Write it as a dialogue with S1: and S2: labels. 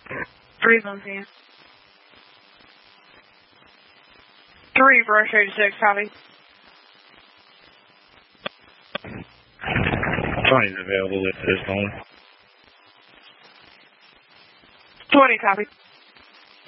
S1: 3 on 10. 3 brush 86, copy.
S2: 20 is available at this moment.
S1: 20, copy.